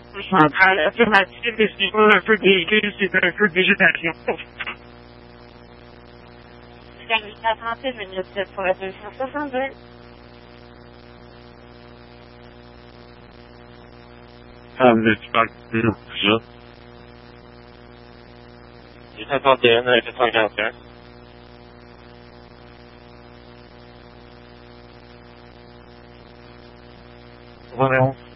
Centrale affirmative, excusez-moi, un peu des véhicules, c'est un peu de végétation. Service à 30 minutes pour la 262. Municipal, ça. 831 441. Voyons.